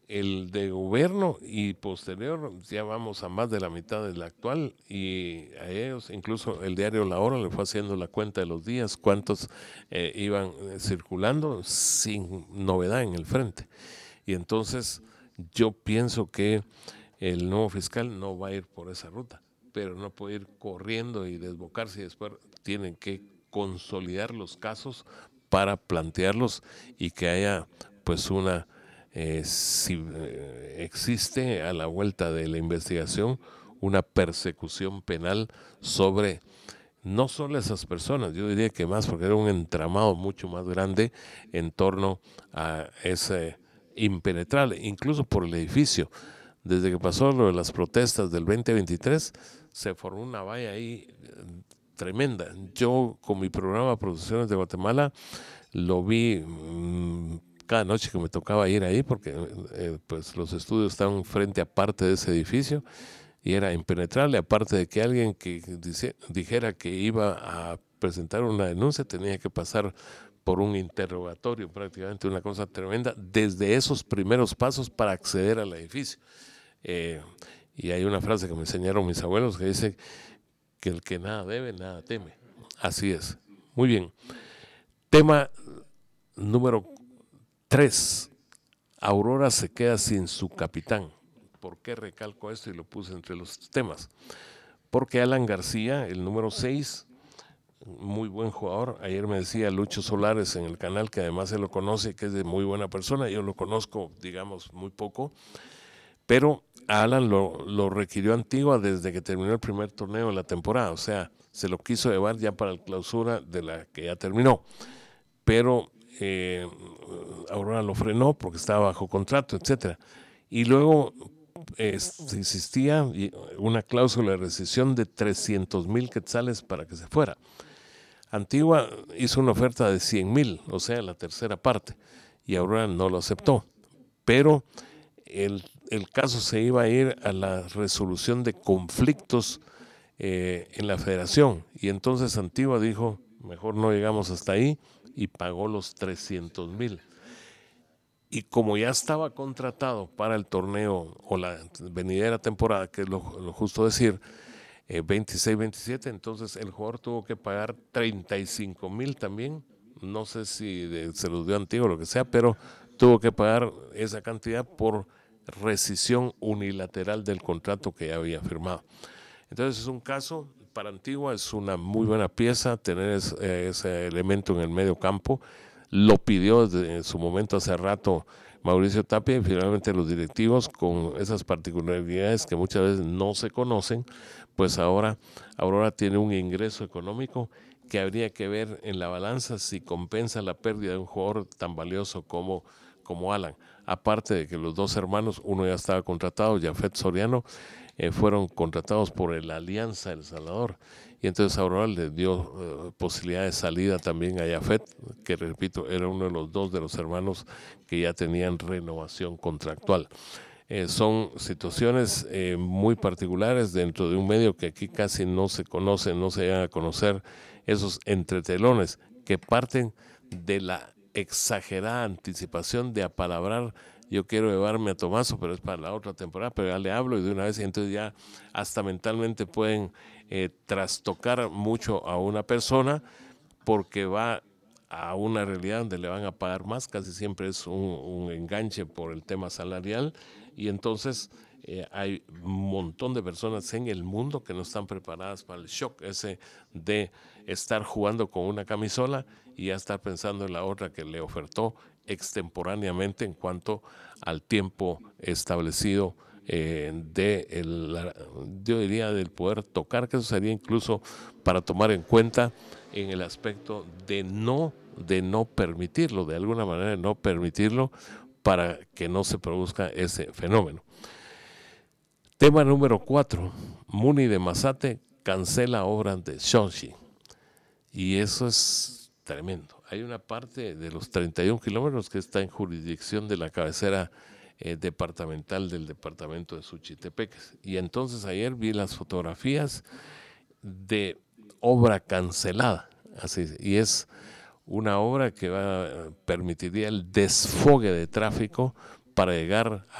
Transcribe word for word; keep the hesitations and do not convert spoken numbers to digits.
el de gobierno y posterior, ya vamos a más de la mitad del actual, y a ellos, incluso el diario La Hora le fue haciendo la cuenta de los días, cuántos eh, iban eh, circulando sin novedad en el frente. Y entonces yo pienso que el nuevo fiscal no va a ir por esa ruta, pero no puede ir corriendo y desbocarse, y después tienen que consolidar los casos para plantearlos y que haya pues una, eh, si eh, existe a la vuelta de la investigación, una persecución penal sobre no solo esas personas, yo diría que más, porque era un entramado mucho más grande en torno a ese impenetrable, incluso por el edificio. Desde que pasó lo de las protestas del veinte veintitrés, se formó una valla ahí eh, tremenda. Yo, con mi programa Producciones de Guatemala, lo vi mmm, cada noche que me tocaba ir ahí, porque eh, pues los estudios estaban frente a parte de ese edificio y era impenetrable, aparte de que alguien que dice, dijera que iba a presentar una denuncia tenía que pasar por un interrogatorio, prácticamente una cosa tremenda, desde esos primeros pasos para acceder al edificio. Eh, y hay una frase que me enseñaron mis abuelos que dice que el que nada debe, nada teme. Así es. Muy bien. Tema número tres. Aurora se queda sin su capitán. ¿Por qué recalco esto y lo puse entre los temas? Porque Alan García, el número seis, muy buen jugador. Ayer me decía Lucho Solares en el canal, que además se lo conoce, que es de muy buena persona. Yo lo conozco, digamos, muy poco. Pero a Alan lo, lo requirió Antigua desde que terminó el primer torneo de la temporada. O sea, se lo quiso llevar ya para la clausura de la que ya terminó. Pero eh, Aurora lo frenó porque estaba bajo contrato, etcétera. Y luego eh, existía una cláusula de rescisión de trescientos mil quetzales para que se fuera. Antigua hizo una oferta de cien mil, o sea, la tercera parte, y Aurora no lo aceptó. Pero el, el caso se iba a ir a la resolución de conflictos eh, en la federación, y entonces Antigua dijo, mejor no llegamos hasta ahí, y pagó los trescientos mil. Y como ya estaba contratado para el torneo o la venidera temporada, que es lo, lo justo decir, eh, veintiséis veintisiete, entonces el jugador tuvo que pagar treinta y cinco mil también. No sé si de, se los dio Antigua o lo que sea, pero tuvo que pagar esa cantidad por rescisión unilateral del contrato que ya había firmado. Entonces es un caso, para Antigua es una muy buena pieza tener ese, ese elemento en el medio campo. Lo pidió desde en su momento hace rato Mauricio Tapia, y finalmente los directivos, con esas particularidades que muchas veces no se conocen, pues ahora Aurora tiene un ingreso económico que habría que ver en la balanza si compensa la pérdida de un jugador tan valioso como, como Alan. Aparte de que los dos hermanos, uno ya estaba contratado, Jafet Soriano, eh, fueron contratados por el Alianza El Salvador, y entonces Aurora le dio uh, posibilidad de salida también a Jafet, que repito, era uno de los dos de los hermanos que ya tenían renovación contractual. Eh, son situaciones eh, muy particulares dentro de un medio que aquí casi no se conoce, no se llegan a conocer esos entretelones que parten de la exagerada anticipación de apalabrar. Yo quiero llevarme a Tomaso, pero es para la otra temporada, pero ya le hablo y de una vez, y entonces ya hasta mentalmente pueden eh, trastocar mucho a una persona porque va a una realidad donde le van a pagar más, casi siempre es un, un enganche por el tema salarial, y entonces eh, hay un montón de personas en el mundo que no están preparadas para el shock ese de estar jugando con una camisola y ya estar pensando en la otra que le ofertó extemporáneamente en cuanto al tiempo establecido eh, de el, yo diría del poder tocar, que eso sería incluso para tomar en cuenta en el aspecto de no de no permitirlo, de alguna manera de no permitirlo para que no se produzca ese fenómeno. Tema número cuatro. Muni de Mazate cancela obras de Shonshi. Y eso es tremendo. Hay una parte de los treinta y un kilómetros que está en jurisdicción de la cabecera eh, departamental del departamento de Suchitepeques. Y entonces ayer vi las fotografías de obra cancelada. Así, y es una obra que va, permitiría el desfogue de tráfico para llegar